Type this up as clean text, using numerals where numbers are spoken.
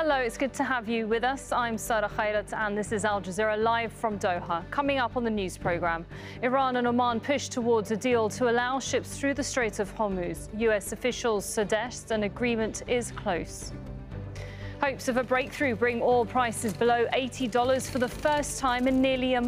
Hello, it's good to have you with us. I'm Sara Khairat and this is Al Jazeera live from Doha. Coming up on the news programme, Iran and Oman push towards a deal to allow ships through the Strait of Hormuz. US officials suggest an agreement is close. Hopes of a breakthrough bring oil prices below $80 for the first time in nearly a